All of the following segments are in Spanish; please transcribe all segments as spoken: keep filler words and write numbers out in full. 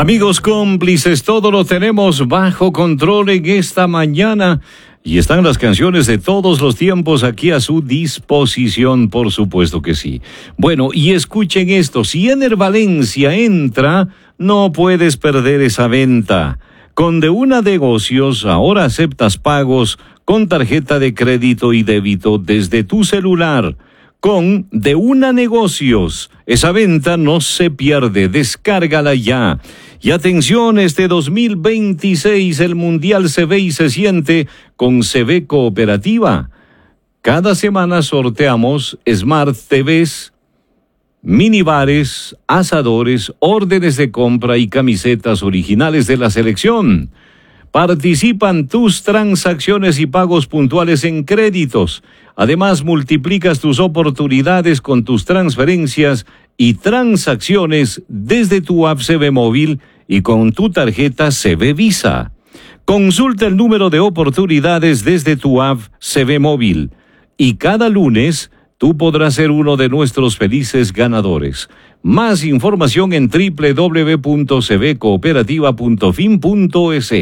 Amigos cómplices, todo lo tenemos bajo control en esta mañana. Y están las canciones de todos los tiempos aquí a su disposición, por supuesto que sí. Bueno, y escuchen esto, si Ener Valencia entra, no puedes perder esa venta. Con De Una Negocios, ahora aceptas pagos con tarjeta de crédito y débito desde tu celular. Con De Una Negocios, esa venta no se pierde, descárgala ya. Y atención, este dos mil veintiséis el Mundial se ve y se siente con C V Cooperativa. Cada semana sorteamos Smart T Vs, minibares, asadores, órdenes de compra y camisetas originales de la selección. Participan tus transacciones y pagos puntuales en créditos. Además, multiplicas tus oportunidades con tus transferencias y transacciones desde tu app C V Móvil y con tu tarjeta C V Visa. Consulta el número de oportunidades desde tu app C V Móvil y cada lunes tú podrás ser uno de nuestros felices ganadores. Más información en doble u doble u doble u punto c v cooperativa punto fin punto es.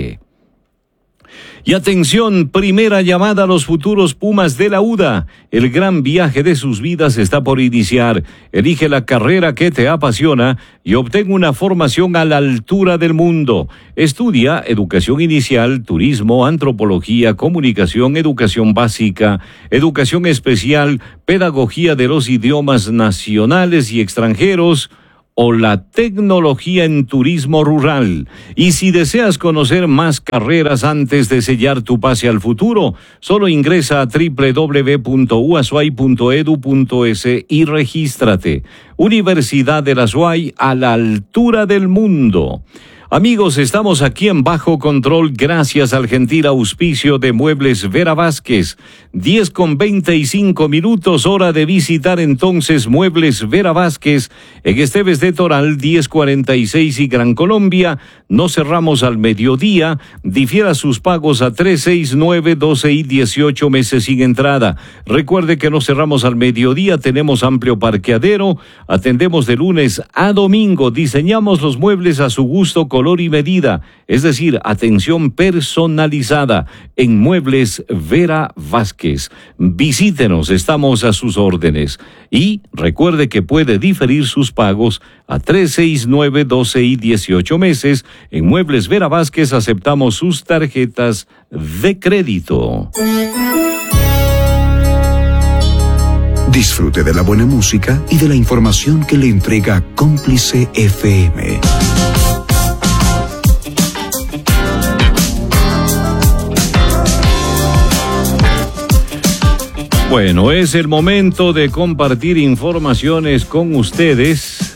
Y atención, primera llamada a los futuros Pumas de la U D A. El gran viaje de sus vidas está por iniciar. Elige la carrera que te apasiona y obtén una formación a la altura del mundo. Estudia educación inicial, turismo, antropología, comunicación, educación básica, educación especial, pedagogía de los idiomas nacionales y extranjeros, o la tecnología en turismo rural. Y si deseas conocer más carreras antes de sellar tu pase al futuro, solo ingresa a doble u doble u doble u punto u a s u a y punto e d u punto es y regístrate. Universidad de la S U A Y a la altura del mundo. Amigos, estamos aquí en Bajo Control gracias al gentil auspicio de Muebles Vera Vázquez. diez con veinticinco minutos, hora de visitar entonces Muebles Vera Vázquez en Esteves de Toral, diez cuarenta y seis y Gran Colombia. No cerramos al mediodía. Difiera sus pagos a tres, seis, nueve, doce y dieciocho meses sin entrada. Recuerde que no cerramos al mediodía, tenemos amplio parqueadero, atendemos de lunes a domingo, diseñamos los muebles a su gusto, color y medida, es decir, atención personalizada en Muebles Vera Vázquez. Visítenos, estamos a sus órdenes. Y recuerde que puede diferir sus pagos a tres, seis, nueve, doce y dieciocho meses. En Muebles Vera Vázquez aceptamos sus tarjetas de crédito. Disfrute de la buena música y de la información que le entrega Cómplice F M. Bueno, es el momento de compartir informaciones con ustedes.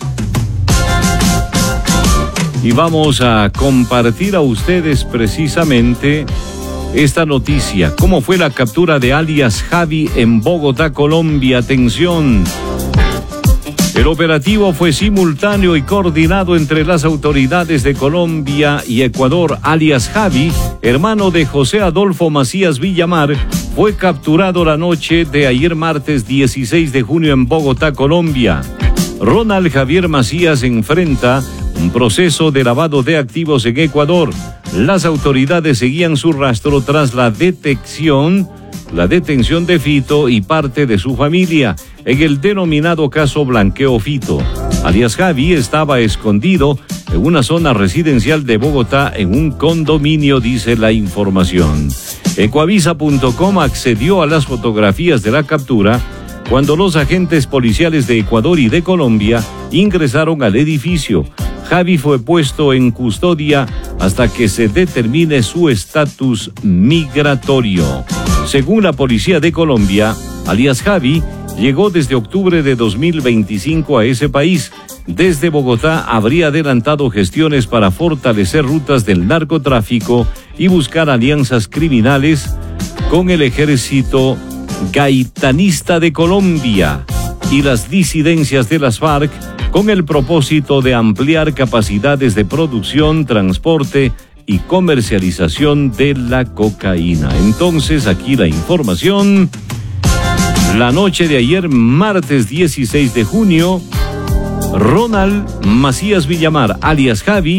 Y vamos a compartir a ustedes precisamente esta noticia. ¿Cómo fue la captura de alias Javi en Bogotá, Colombia? Atención. El operativo fue simultáneo y coordinado entre las autoridades de Colombia y Ecuador. Alias Javi, hermano de José Adolfo Macías Villamar, fue capturado la noche de ayer martes dieciséis de junio en Bogotá, Colombia. Ronald Javier Macías enfrenta un proceso de lavado de activos en Ecuador. Las autoridades seguían su rastro tras la detección, la detención de Fito y parte de su familia en el denominado caso Blanqueo Fito. Alias Javi estaba escondido en una zona residencial de Bogotá en un condominio, dice la información. Ecuavisa punto com accedió a las fotografías de la captura cuando los agentes policiales de Ecuador y de Colombia ingresaron al edificio. Javi fue puesto en custodia hasta que se determine su estatus migratorio. Según la policía de Colombia, alias Javi llegó desde octubre de dos mil veinticinco a ese país. Desde Bogotá habría adelantado gestiones para fortalecer rutas del narcotráfico y buscar alianzas criminales con el ejército gaitanista de Colombia y las disidencias de las FARC, con el propósito de ampliar capacidades de producción, transporte y comercialización de la cocaína. Entonces, aquí la información. La noche de ayer, martes dieciséis de junio, Ronald Macías Villamar, alias Javi,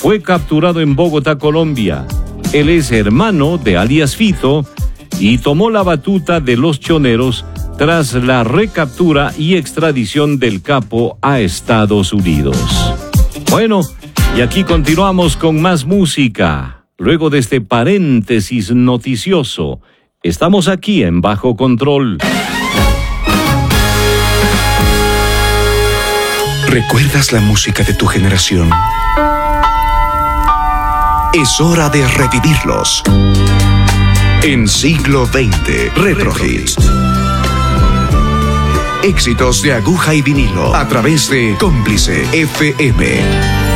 fue capturado en Bogotá, Colombia. Él es hermano de alias Fito y tomó la batuta de los choneros tras la recaptura y extradición del capo a Estados Unidos. Bueno, y aquí continuamos con más música. Luego de este paréntesis noticioso, estamos aquí en Bajo Control. ¿Recuerdas la música de tu generación? Es hora de revivirlos. En Siglo veinte, Retro Hits. Éxitos de aguja y vinilo a través de Cómplice F M.